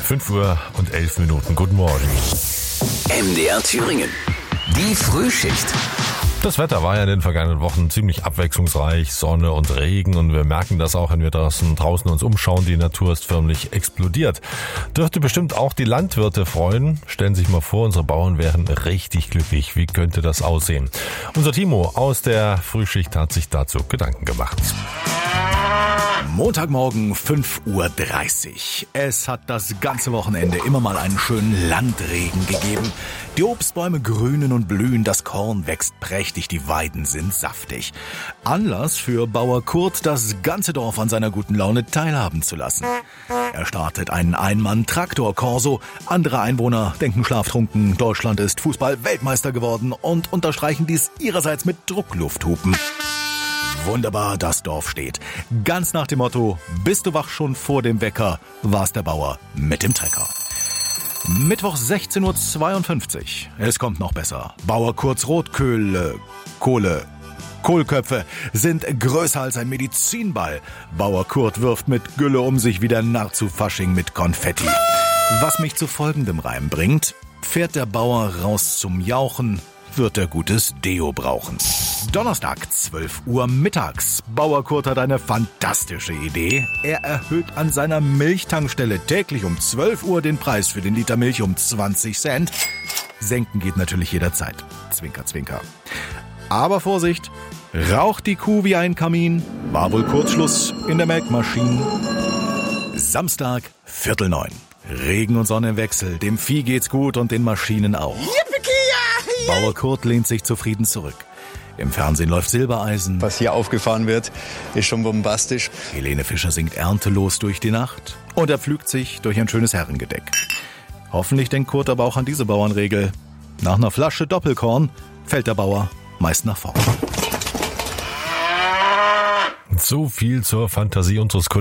5:11 Guten Morgen. MDR Thüringen. Die Frühschicht. Das Wetter war ja in den vergangenen Wochen ziemlich abwechslungsreich, Sonne und Regen, und wir merken das auch, wenn wir draußen uns umschauen. Die Natur ist förmlich explodiert. Dürfte bestimmt auch die Landwirte freuen. Stellen Sie sich mal vor, unsere Bauern wären richtig glücklich. Wie könnte das aussehen? Unser Timo aus der Frühschicht hat sich dazu Gedanken gemacht. Montagmorgen 5:30 Uhr. Es hat das ganze Wochenende immer mal einen schönen Landregen gegeben. Die Obstbäume grünen und blühen, das Korn wächst prächtig, die Weiden sind saftig. Anlass für Bauer Kurt, das ganze Dorf an seiner guten Laune teilhaben zu lassen. Er startet einen Ein-Mann-Traktor-Korso. Andere Einwohner denken schlaftrunken, Deutschland ist Fußball-Weltmeister geworden und unterstreichen dies ihrerseits mit Drucklufthupen. Wunderbar, das Dorf steht. Ganz nach dem Motto, bist du wach schon vor dem Wecker, war's der Bauer mit dem Trecker. Mittwoch 16:52 Uhr. Es kommt noch besser. Bauer Kurts Kohlköpfe sind größer als ein Medizinball. Bauer Kurt wirft mit Gülle um sich wie der Narr zu Fasching mit Konfetti. Was mich zu folgendem Reim bringt: Fährt der Bauer raus zum Jauchen, wird er gutes Deo brauchen. Donnerstag, 12 Uhr mittags. Bauer Kurt hat eine fantastische Idee. Er erhöht an seiner Milchtankstelle täglich um 12 Uhr den Preis für den Liter Milch um 20 Cent. Senken geht natürlich jederzeit. Zwinker, zwinker. Aber Vorsicht, raucht die Kuh wie ein Kamin, war wohl Kurzschluss in der Melkmaschine. Samstag, 8:45 Uhr. Regen und Sonne im Wechsel. Dem Vieh geht's gut und den Maschinen auch. Bauer Kurt lehnt sich zufrieden zurück. Im Fernsehen läuft Silbereisen. Was hier aufgefahren wird, ist schon bombastisch. Helene Fischer singt erntelos durch die Nacht. Und er pflügt sich durch ein schönes Herrengedeck. Hoffentlich denkt Kurt aber auch an diese Bauernregel. Nach einer Flasche Doppelkorn fällt der Bauer meist nach vorn. So viel zur Fantasie unseres Kollegen.